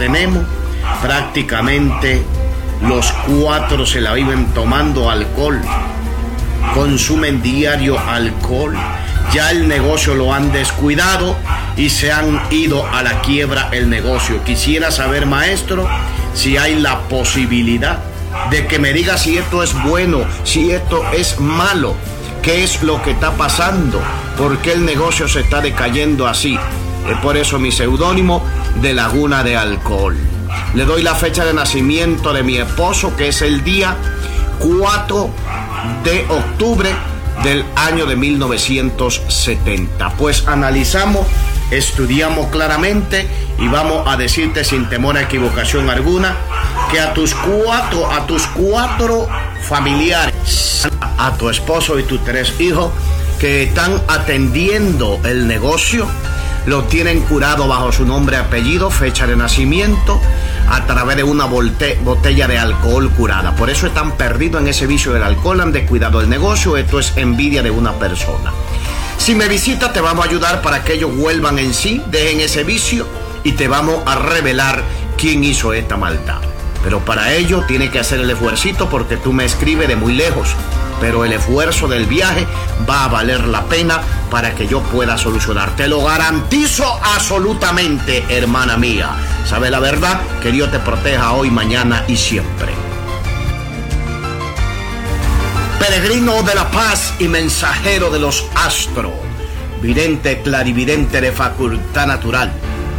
tenemos, prácticamente los 4 se la viven tomando alcohol, consumen diario alcohol, ya el negocio lo han descuidado y se han ido a la quiebra el negocio. Quisiera saber, maestro, si hay la posibilidad de que me diga si esto es bueno, si esto es malo, qué es lo que está pasando, por qué el negocio se está decayendo así. Es por eso mi seudónimo de Laguna de Alcohol. Le doy la fecha de nacimiento de mi esposo, que es el día 4 de octubre del año de 1970. Pues analizamos, estudiamos claramente y vamos a decirte sin temor a equivocación alguna que a tus cuatro familiares, a tu esposo y tus 3 hijos que están atendiendo el negocio, lo tienen curado bajo su nombre, apellido, fecha de nacimiento, a través de una botella de alcohol curada. Por eso están perdidos en ese vicio del alcohol, han descuidado el negocio. Esto es envidia de una persona. Si me visitas, te vamos a ayudar para que ellos vuelvan en sí, dejen ese vicio y te vamos a revelar quién hizo esta maldad. Pero para ello tiene que hacer el esfuercito, porque tú me escribes de muy lejos, pero el esfuerzo del viaje va a valer la pena para que yo pueda solucionar. Te lo garantizo absolutamente, hermana mía. ¿Sabe la verdad? Que Dios te proteja hoy, mañana y siempre. Peregrino de la paz y mensajero de los astros, vidente, clarividente de facultad natural,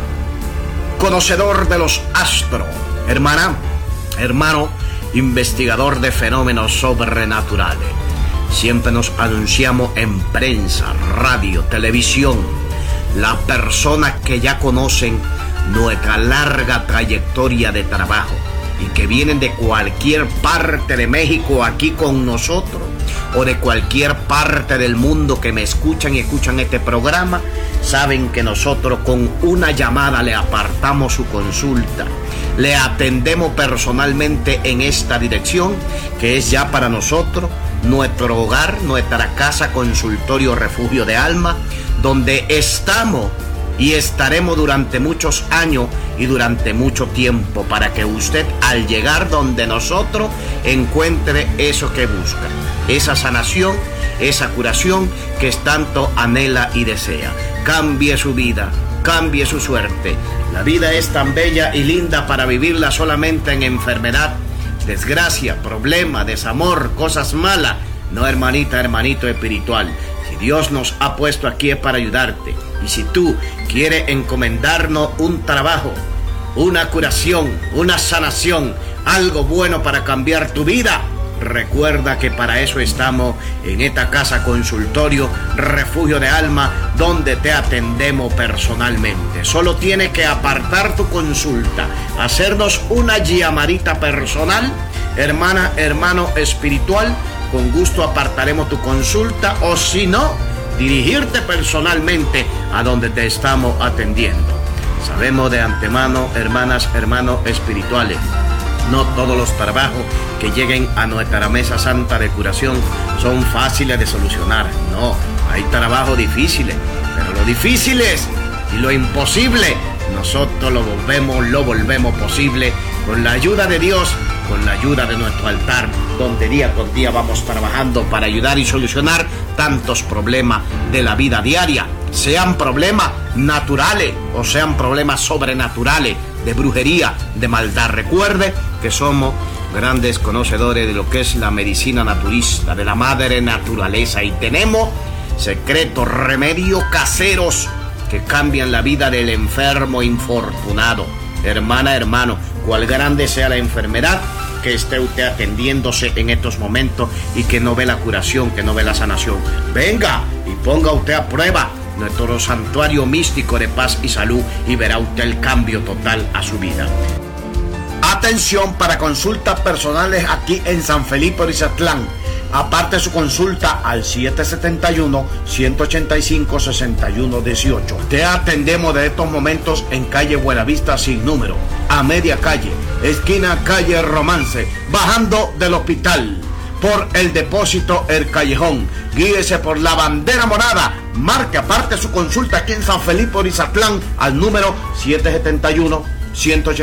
conocedor de los astros, hermana, hermano, investigador de fenómenos sobrenaturales. Siempre nos anunciamos en prensa, radio, televisión. Las personas que ya conocen nuestra larga trayectoria de trabajo y que vienen de cualquier parte de México aquí con nosotros, o de cualquier parte del mundo que me escuchan y escuchan este programa, saben que nosotros con una llamada le apartamos su consulta, le atendemos personalmente en esta dirección, que es ya para nosotros nuestro hogar, nuestra casa consultorio refugio de alma, donde estamos y estaremos durante muchos años y durante mucho tiempo, para que usted al llegar donde nosotros encuentre eso que busca, esa sanación, esa curación que tanto anhela y desea. Cambie su vida, cambie su suerte. La vida es tan bella y linda para vivirla solamente en enfermedad, desgracia, problema, desamor, cosas malas. No, hermanita, hermanito espiritual. Si Dios nos ha puesto aquí es para ayudarte. Y si tú quieres encomendarnos un trabajo, una curación, una sanación, algo bueno para cambiar tu vida, recuerda que para eso estamos en esta casa consultorio refugio de alma, donde te atendemos personalmente. Solo tienes que apartar tu consulta, hacernos una llamadita personal, hermana, hermano espiritual. Con gusto apartaremos tu consulta, o si no, dirigirte personalmente a donde te estamos atendiendo. Sabemos de antemano, hermanas, hermanos espirituales, no todos los trabajos que lleguen a nuestra mesa santa de curación son fáciles de solucionar. No, hay trabajos difíciles, pero lo difíciles y lo imposible, nosotros lo volvemos posible con la ayuda de Dios, con la ayuda de nuestro altar, donde día con día vamos trabajando para ayudar y solucionar tantos problemas de la vida diaria, sean problemas naturales o sean problemas sobrenaturales, de brujería, de maldad. Recuerde que somos grandes conocedores de lo que es la medicina naturista, de la madre naturaleza, y tenemos secretos, remedios caseros que cambian la vida del enfermo infortunado. Hermana, hermano, cual grande sea la enfermedad que esté usted atendiéndose en estos momentos y que no ve la curación, que no ve la sanación, venga y ponga usted a prueba nuestro santuario místico de paz y salud, y verá usted el cambio total a su vida. Atención para consultas personales aquí en San Felipe Orizatlán. Aparte su consulta al 771-185-6118. Te atendemos de estos momentos en calle Buenavista sin número, a media calle, esquina calle Romance, bajando del hospital. Por el depósito El Callejón, guíese por la bandera morada. Marque aparte su consulta aquí en San Felipe Orizatlán al número 771-185.